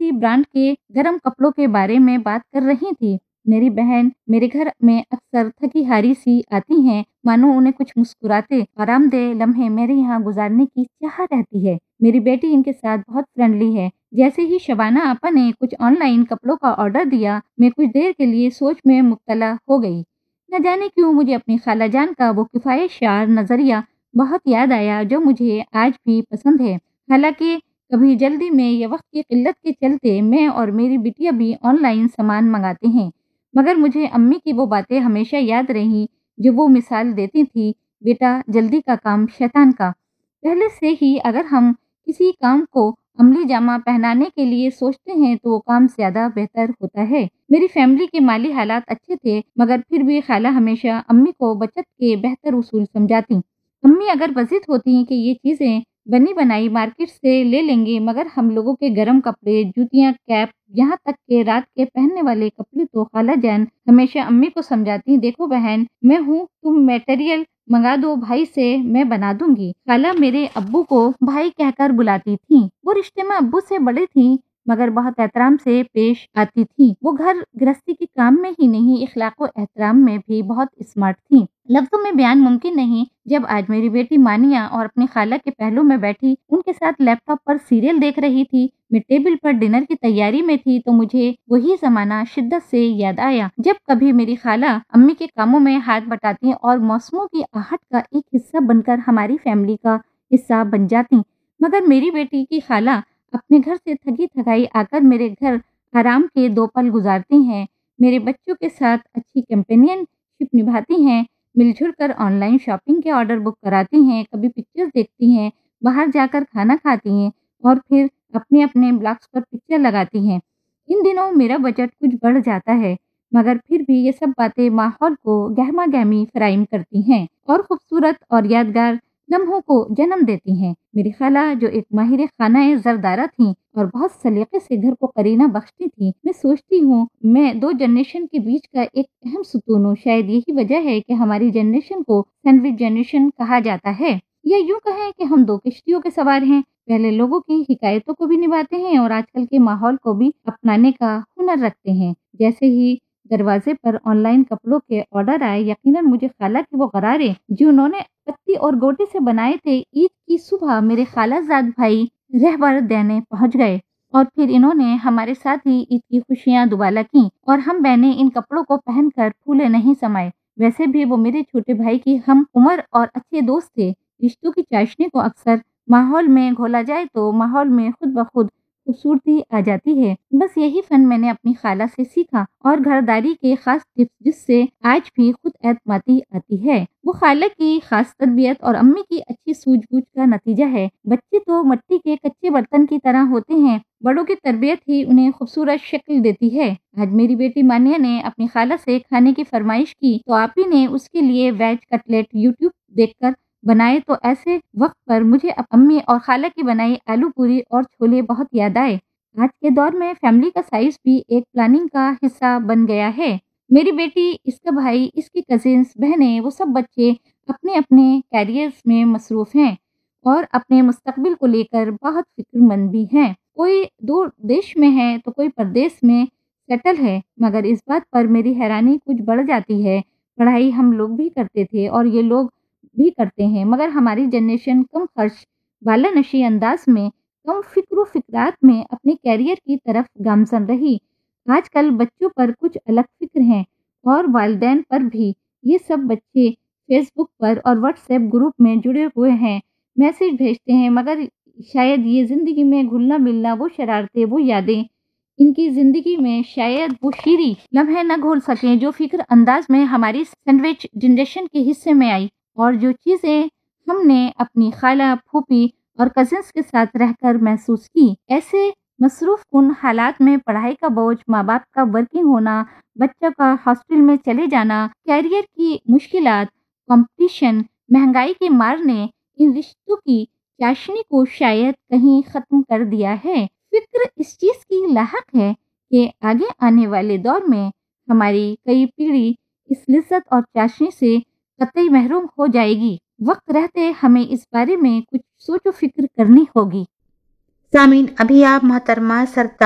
किसी ब्रांड के गर्म कपड़ों के बारे में बात कर रही थी। मेरी बहन मेरे घर में अक्सर थकी हारी सी आती हैं, मानो उन्हें कुछ मुस्कुराते आरामदेह लम्हे मेरे यहाँ गुजारने की चाह रहती है। मेरी बेटी इनके साथ बहुत फ्रेंडली है। जैसे ही शबाना आपा ने कुछ ऑनलाइन कपड़ों का ऑर्डर दिया, मैं कुछ देर के लिए सोच में मुब्तला हो गई। न जाने क्यों मुझे अपनी खाला जान का वो किफ़ायतशार नज़रिया बहुत याद आया, जो मुझे आज भी पसंद है। हालांकि कभी जल्दी में या वक्त की किल्लत के चलते मैं और मेरी बिटिया भी ऑनलाइन सामान मंगाते हैं, मगर मुझे अम्मी की वो बातें हमेशा याद रहीं, जो वो मिसाल देती थी, बेटा जल्दी का काम शैतान का। पहले से ही अगर हम किसी काम को अमली जामा पहनाने के लिए सोचते हैं तो वो काम ज़्यादा बेहतर होता है। मेरी फैमिली के माली हालात अच्छे थे, मगर फिर भी खाला हमेशा अम्मी को बचत के बेहतर उसूल समझाती। अम्मी अगर बजित होती कि ये चीज़ें बनी बनाई मार्केट से ले लेंगे, मगर हम लोगों के गर्म कपड़े, जूतियाँ, कैप, यहाँ तक के रात के पहनने वाले कपड़े तो खाला जान हमेशा अम्मी को समझाती, देखो बहन, मैं हूँ, तुम मटेरियल मंगा दो भाई से, मैं बना दूंगी। खाला मेरे अब्बू को भाई कहकर बुलाती थी। वो रिश्ते में अब्बू से बड़े थी, मगर बहुत एहतराम से पेश आती थी। वो घर गृहस्थी के काम में ही नहीं, इखलाक व एहतराम में भी बहुत स्मार्ट थी। लफ्जों में बयान मुमकिन नहीं। जब आज मेरी बेटी मानिया और अपनी खाला के पहलू में बैठी उनके साथ लैपटॉप पर सीरियल देख रही थी, मैं टेबल पर डिनर की तैयारी में थी, तो मुझे वही जमाना शिद्दत से याद आया, जब कभी मेरी खाला अम्मी के कामों में हाथ बटाती और मौसमों की आहट का एक हिस्सा बनकर हमारी फैमिली का हिस्सा बन जाती। मगर मेरी बेटी की खाला अपने घर से थकी थकाई आकर मेरे घर आराम के 2 पल गुजारती हैं, मेरे बच्चों के साथ अच्छी कंपेनियनशिप निभाती हैं, मिलजुल कर ऑनलाइन शॉपिंग के ऑर्डर बुक कराती हैं, कभी पिक्चर्स देखती हैं, बाहर जाकर खाना खाती हैं और फिर अपने अपने ब्लॉग्स पर पिक्चर लगाती हैं। इन दिनों मेरा बजट कुछ बढ़ जाता है, मगर फिर भी ये सब बातें माहौल को गहमा गहमी फराइम करती हैं और खूबसूरत और यादगार लम्हों को जन्म देती हैं। मेरी खाला जो एक माहिर खाना जरदारा थी और बहुत सलीके से घर को करीना बख्शती थी, मैं सोचती हूँ मैं 2 जनरेशन के बीच का एक अहम सुतून हूँ। शायद यही वजह है कि हमारी जनरेशन को सैंडविच जनरेशन कहा जाता है, या यूं कहें कि हम 2 किश्तियों के सवार हैं, पहले लोगों की हिकायतों को भी निभाते हैं और आजकल के माहौल को भी अपनाने का हुनर रखते हैं। जैसे ही दरवाजे पर ऑनलाइन कपड़ों के ऑर्डर आए, यकीनन मुझे खाला के वो गरारे जो उन्होंने पत्ती और गोटे से बनाए थे, ईद की सुबह मेरे खालाजाद भाई रहबर देने पहुंच गए और फिर इन्होंने हमारे साथ ही ईद की खुशियां दुबाला की और हम बहनें इन कपड़ों को पहनकर फूले नहीं समाए। वैसे भी वो मेरे छोटे भाई की हम उम्र और अच्छे दोस्त थे। रिश्तों की चाशनी को अक्सर माहौल में घोला जाए तो माहौल में खुद ब खुद खूबसूरती आ जाती है। बस यही फन मैंने अपनी खाला से सीखा और घरदारी के खास टिप्स, जिससे आज भी खुद एतमादी आती है, वो खाला की खास तरबियत और अम्मी की अच्छी सूझबूझ का नतीजा है। बच्चे तो मिट्टी के कच्चे बर्तन की तरह होते हैं, बड़ों की तरबियत ही उन्हें खूबसूरत शक्ल देती है। आज मेरी बेटी मानिया ने अपनी खाला से खाने की फरमाइश की तो आप ही ने उसके लिए वेज कटलेट यूट्यूब देखकर बनाए, तो ऐसे वक्त पर मुझे अम्मी और खाला की बनाई आलू पूरी और छोले बहुत याद आए। आज के दौर में फैमिली का साइज भी एक प्लानिंग का हिस्सा बन गया है। मेरी बेटी, इसका भाई, इसकी कजिन्स, बहनें, वो सब बच्चे अपने अपने कैरियर्स में मसरूफ हैं और अपने मुस्तकबिल को लेकर बहुत फिक्रमंद भी हैं। कोई दूर देश में है तो कोई परदेश में सेटल है, मगर इस बात पर मेरी हैरानी कुछ बढ़ जाती है। पढ़ाई हम लोग भी करते थे और ये लोग भी करते हैं, मगर हमारी जनरेशन कम खर्च, बालानशी अंदाज में, कम फिक्र फिक्रात में अपने कैरियर की तरफ गामजन रही। आजकल बच्चों पर कुछ अलग फिक्र हैं और वालिदैन पर भी। ये सब बच्चे फेसबुक पर और व्हाट्सएप ग्रुप में जुड़े हुए हैं, मैसेज भेजते हैं, मगर शायद ये ज़िंदगी में घुलना मिलना, वो शरारतें, वो यादें इनकी ज़िंदगी में शायद वो शीरी लम्हे न घोल सकें जो फिक्र अंदाज में हमारी सैंडविच जनरेशन के हिस्से में आई और जो चीज़ें हमने अपनी खाला, फूफी और कजिन्स के साथ रहकर महसूस की। ऐसे मसरूफ कुन हालात में पढ़ाई का बोझ, माँ बाप का वर्किंग होना, बच्चों का हॉस्टल में चले जाना, कैरियर की मुश्किलात, कंपटीशन, महंगाई की मार ने इन रिश्तों की चाशनी को शायद कहीं ख़त्म कर दिया है। फिक्र इस चीज़ की लाहक है कि आगे आने वाले दौर में हमारी कई पीढ़ी इस लिज्जत और चाशनी से कतई महरूम हो जाएगी। वक्त रहते हमें इस बारे में कुछ सोचो फिक्र करनी होगी। सामीन, अभी आप मोहतरमा सरताज